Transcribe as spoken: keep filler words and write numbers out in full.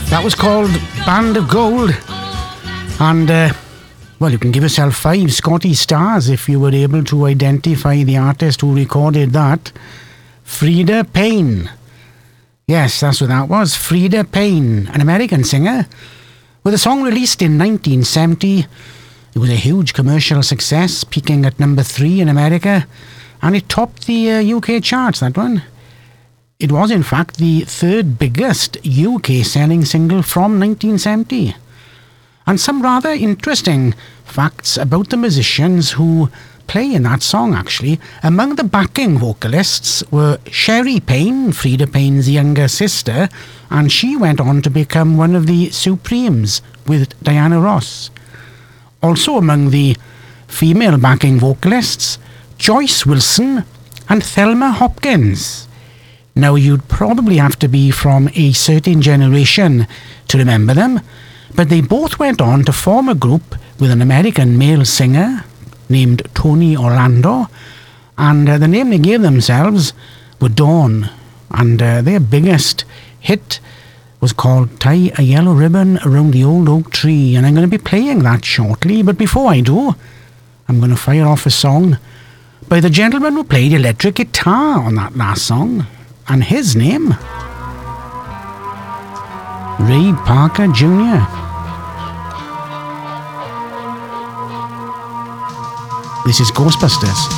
That was called Band of Gold. And, uh, well, you can give yourself five Scotty stars if you were able to identify the artist who recorded that. Freda Payne. Yes, that's what that was. Freda Payne, an American singer. With a song released in nineteen seventy, it was a huge commercial success, peaking at number three in America, and it topped the uh, U K charts, that one. It was, in fact, the third biggest U K selling single from nineteen seventy. And some rather interesting facts about the musicians who play in that song, actually. Among the backing vocalists were Sherry Payne, Freda Payne's younger sister, and she went on to become one of the Supremes with Diana Ross. Also among the female backing vocalists, Joyce Wilson and Thelma Hopkins. Now, you'd probably have to be from a certain generation to remember them, but they both went on to form a group with an American male singer named Tony Orlando, and uh, the name they gave themselves were Dawn, and uh, their biggest hit was called Tie a Yellow Ribbon Around the Old Oak Tree, and I'm going to be playing that shortly, but before I do, I'm going to fire off a song by the gentleman who played electric guitar on that last song, and his name, Ray Parker Junior This is Ghostbusters.